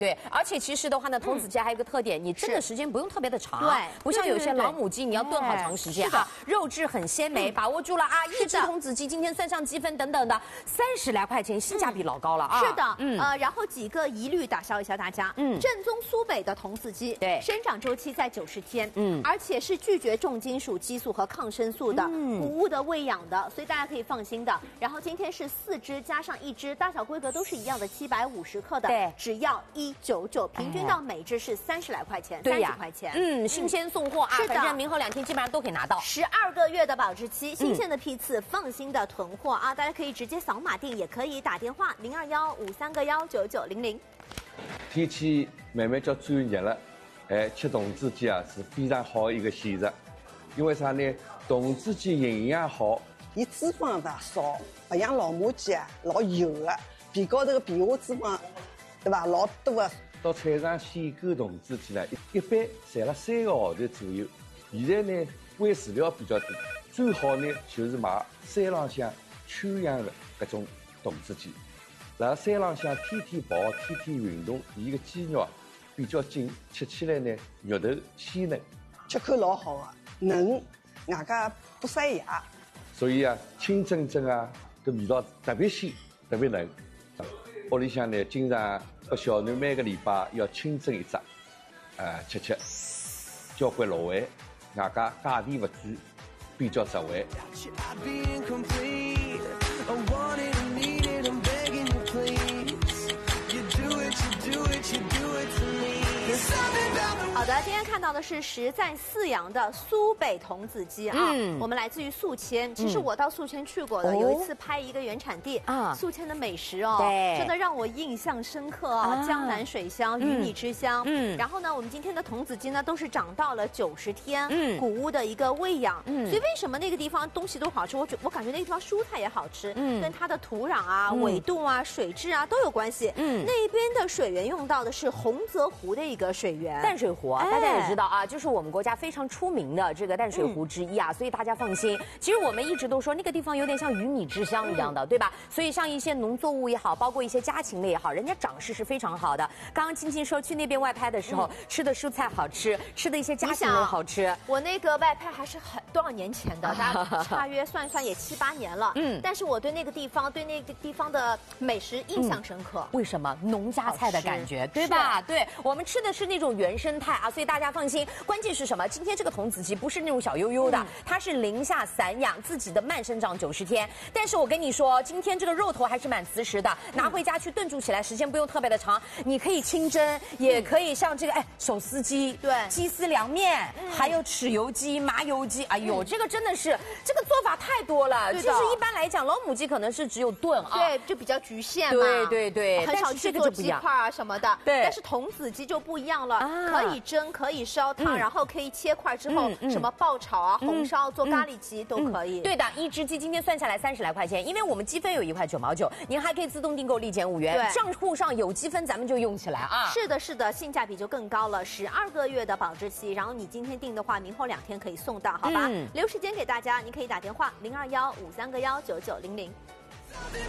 对，而且其实的话呢，童子鸡还有一个特点，你蒸的时间不用特别的长， 对， 不像有些老母鸡你要炖好长时间啊。肉质很鲜美，把握住了啊！一只童子鸡今天算上积分等等的，30来块钱，性价比老高了啊。 是的，然后几个疑虑打消一下大家，正宗苏北的童子鸡， 对， 生长周期在90天，而且是拒绝重金属、激素和抗生素的，谷物的喂养的，所以大家可以放心的。然后今天是4只加上1只，大小规格都是一样的，750克的， 对， 只要199，平均到每只是30来块钱，30块钱。 新鲜送货啊， 是的， 反正明后2天基本上都可以拿到。 12个月的保质期，新鲜的批次，放心的囤货啊！大家可以直接扫码订，也可以打电话02153919900。 天气慢慢叫转热了，吃童子鸡啊是非常好的一个选择。因为啥呢？童子鸡营养好， 伊脂肪少，不像老母鸡啊老油的，皮高头的皮下脂肪，对吧？老多的。 到菜场选购童子鸡呢，一般赚了3个号头左右。现在呢，喂饲料比较多，最好呢就是买山浪向圈养的搿种童子鸡。辣山浪向天天跑、天天运动，伊个肌肉比较紧，吃起来呢肉头鲜嫩， 吃口老好的，嫩，外加不塞牙。 所以啊，清蒸蒸啊，搿味道特别鲜，特别嫩。屋里向呢，经常拨小囡每个礼拜要清蒸一只，吃，交关入味，外加价钿勿贵，比较实惠。 好的，今天看到的是实在饲养的苏北童子鸡啊，我们来自于宿迁。其实我到宿迁去过的，有一次拍一个原产地啊，宿迁的美食哦，真的让我印象深刻啊，江南水乡，鱼米之乡。然后呢，我们今天的童子鸡呢都是长到了90天，谷物的一个喂养。所以为什么那个地方东西都好吃？我感觉那个地方蔬菜也好吃，跟它的土壤啊、纬度啊、水质啊都有关系。那边的水源用到的是洪泽湖的一个水源， 淡水湖。大家也知道啊，就是我们国家非常出名的这个淡水湖之一啊，所以大家放心。其实我们一直都说那个地方有点像鱼米之乡一样的，对吧？所以像一些农作物也好，包括一些家禽类也好，人家长势是非常好的。刚刚青青说去那边外拍的时候，吃的蔬菜好吃，吃的一些家禽类好吃。 我那个外拍还是多少年前的，大约算一算也7、8年了。但是我对那个地方的美食印象深刻。 为什么？农家菜的感觉，对吧？对，我们吃的是那种原生态啊，所以大家放心。关键是什么？今天这个童子鸡不是那种小悠悠的，它是零下散养，自己的慢生长90天。但是我跟你说，今天这个肉头还是蛮瓷实的，拿回家去炖煮起来，时间不用特别的长。你可以清蒸，也可以像这个手撕鸡，对，鸡丝凉面，还有豉油鸡、麻油鸡。哎呦，这个真的是这个做法太多了。其实一般来讲，老母鸡可能是只有炖啊， 对，就比较局限嘛。 对， 很少去做鸡块啊什么的。 对， 但是童子鸡就不一样了，可以蒸，可以烧汤，然后可以切块之后，什么爆炒啊、红烧、做咖喱鸡都可以。 对的，一只鸡今天算下来30来块钱，因为我们积分有1块9毛9，您还可以自动订购立减5元，账户上有积分咱们就用起来啊。 是的，性价比就更高了，12个月的保质期，然后你今天订的话，明后2天可以送到，好吧？留时间给大家，你可以打电话02153919900。